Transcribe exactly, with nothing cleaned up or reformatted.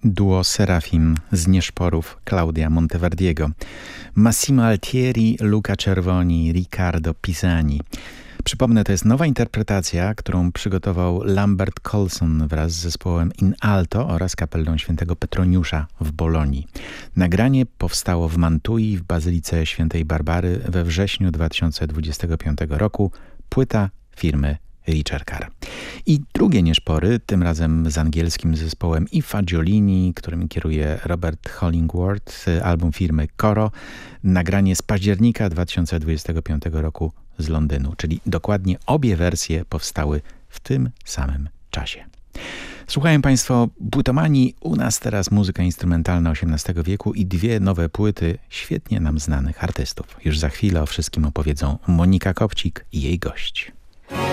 Duo Serafim z Nieszporów Claudia Monteverdiego. Massimo Altieri, Luca Cervoni, Riccardo Pisani. Przypomnę, to jest nowa interpretacja, którą przygotował Lambert Colson wraz z zespołem In Alto oraz kapellą świętego Petroniusza w Bolonii. Nagranie powstało w Mantui w Bazylice Świętej Barbary we wrześniu dwa tysiące dwudziestego piątego roku. Płyta firmy Richard Carr. I drugie Nieszpory, tym razem z angielskim zespołem I Fagiolini, którym kieruje Robert Hollingworth, album firmy Coro, nagranie z października dwa tysiące dwudziestego piątego roku z Londynu, czyli dokładnie obie wersje powstały w tym samym czasie. Słuchają Państwo płytomanii, u nas teraz muzyka instrumentalna osiemnastego wieku i dwie nowe płyty świetnie nam znanych artystów. Już za chwilę o wszystkim opowiedzą Monika Kopcik i jej gość.